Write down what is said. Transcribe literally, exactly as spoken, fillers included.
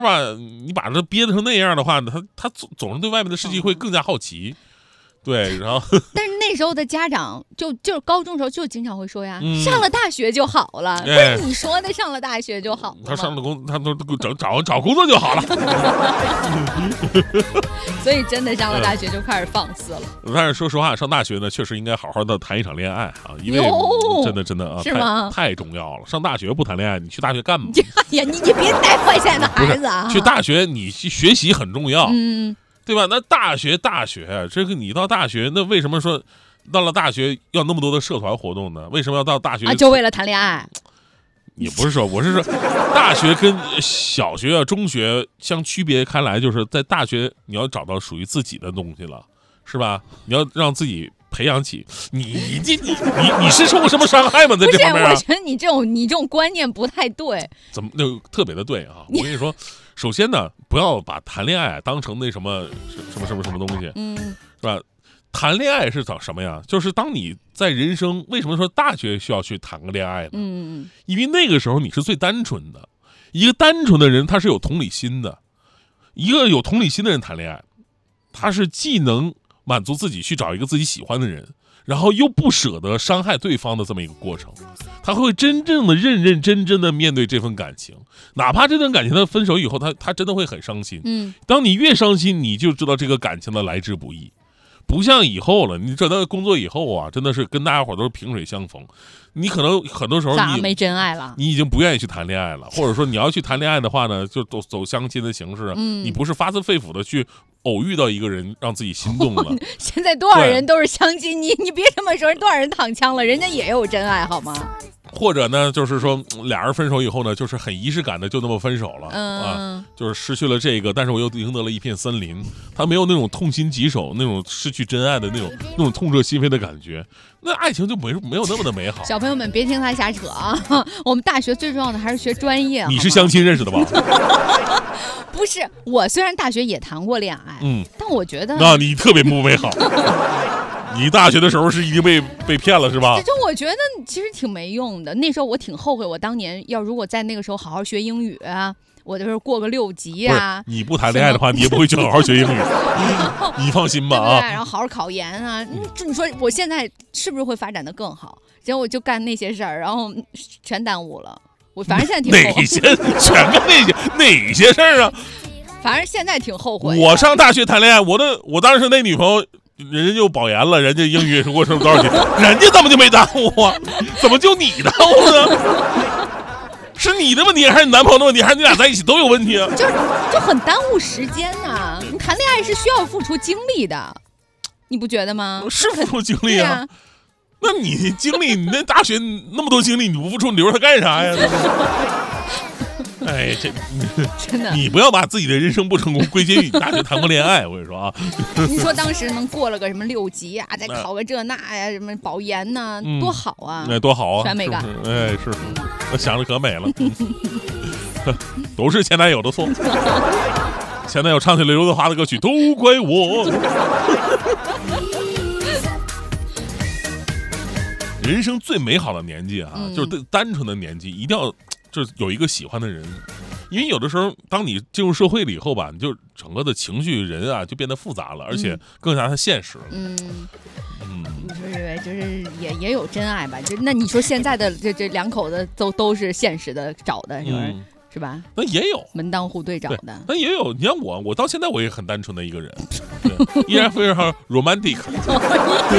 吧？你把这憋得成那样的话，他他总总是对外面的世界会更加好奇。对，然后但是那时候的家长就就是高中时候就经常会说呀， 嗯、 上了大学就好了，不是你说的上了大学就好了。 他上了工，他都找找找工作就好了。 所以真的上了大学就开始放肆了。 嗯、但是说实话，上大学呢，确实应该好好的谈一场恋爱啊，因为真的真的啊， 是吗？ 太, 太重要了。上大学不谈恋爱，你去大学干嘛？ 哎呀，你你别带坏现在的孩子啊！ 去大学你去学习很重要。 嗯。 对吧？那大学，大学，这个你到大学，那为什么说到了大学要那么多的社团活动呢？为什么要到大学啊？就为了谈恋爱？ 也不是说，我是说，大学跟小学啊、中学相区别开来，就是在大学你要找到属于自己的东西了，是吧？你要让自己培养起你，你你你你是受过什么伤害吗？在这方面、啊、 不是，我觉得你这种你这种观念不太对。 怎么就特别的对啊？我跟你说。首先呢，不要把谈恋爱当成那什么什么什么什么东西， 嗯， 是吧？谈恋爱是找什么呀？就是当你在人生，为什么说大学需要去谈个恋爱呢？ 嗯， 因为那个时候你是最单纯的，一个单纯的人他是有同理心的，一个有同理心的人谈恋爱，他是既能满足自己去找一个自己喜欢的人，然后又不舍得伤害对方的这么一个过程，他会真正的认认真真的面对这份感情，哪怕这段感情他分手以后，他他真的会很伤心。 嗯， 当你越伤心，你就知道这个感情的来之不易。不像以后了，你知道工作以后啊，真的是跟大家伙都是萍水相逢。你可能很多时候你没真爱了， 你已经不愿意去谈恋爱了，或者说你要去谈恋爱的话呢，就走走相亲的形式， 嗯， 你不是发自肺腑的去偶遇到一个人让自己心动了。 现在多少人都是相亲，你你别这么说，多少人躺枪了，人家也有真爱好吗？ 或者呢，就是说俩人分手以后呢，就是很仪式感的就那么分手了、 嗯、 啊，就是失去了这个，但是我又赢得了一片森林。他没有那种痛心疾首、那种失去真爱的那种那种痛彻心扉的感觉，那爱情就没没有那么的美好。 小朋友们别听他瞎扯啊！我们大学最重要的还是学专业。 你是相亲认识的吧？ 不是，我虽然大学也谈过恋爱， 嗯， 但我觉得那你特别不美好。你大学的时候是已经被被骗了是吧？ 这我觉得其实挺没用的。那时候我挺后悔，我当年要如果在那个时候好好学英语啊，我就是过个六级啊。 你不谈恋爱的话，你也不会去好好学英语。你放心吧啊， 对对，然后好好考研啊。你你说我现在是不是会发展的更好？结果我就干那些事儿，然后全耽误了。我反正现在挺后悔。 哪些全干那些哪些事儿啊？ 反正现在挺后悔。 我上大学谈恋爱，我的我当时那女朋友。人家就保研了，人家英语给我说多少钱，人家怎么就没耽误啊？怎么就你耽误呢？是你的问题，还是你男朋友的问题，还是你俩在一起都有问题啊？ 就是就很耽误时间呐、啊。你谈恋爱是需要付出精力的，你不觉得吗？ 是付出精力啊。那你精力，你那大学那么多精力，你不付出，你留着它干啥呀？哎，这真的， 你不要把自己的人生不成功归结于你大学谈过恋爱。我跟你说啊， 你说当时能过了个什么六级啊，再考个这那呀，什么保研呐、啊嗯，多好啊！ 哎，多好啊， 全没干。 哎，是，我想着可美了，都是前男友的错。前男友唱起了刘德华的歌曲，都怪我。人生最美好的年纪啊，嗯、就是单纯的年纪，一定要。就是有一个喜欢的人，因为有的时候，当你进入社会了以后吧，你就整个的情绪人啊就变得复杂了，而且更加的现实了。 嗯嗯，就是就是也也有真爱吧？就那你说现在的这这两口子都都是现实的找的，是吧？嗯是吧？ 那也有门当户对找的， 那也有。你像我，我到现在我也很单纯的一个人，依然非常 romantic。